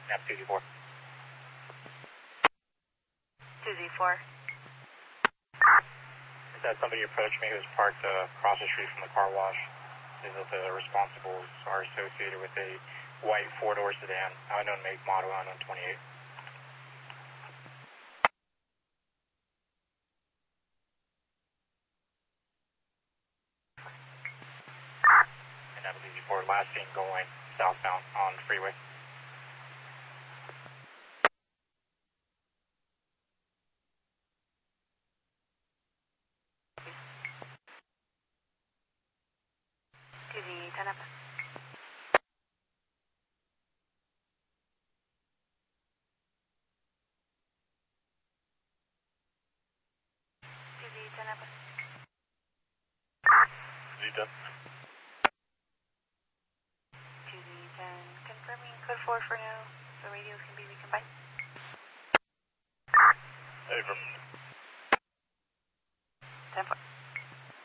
Nap 2Z4. 2Z4. Is that somebody approached me who's parked across the street from the car wash? Is that the responsibles are associated with a white four-door sedan, unknown make, model, unknown 28? And that was easy for last seen going southbound on the freeway. TZ10 up. TZ10 up. Z10. TZ10 confirming code 4 for now. The radios can be recombined. Over. 10-4.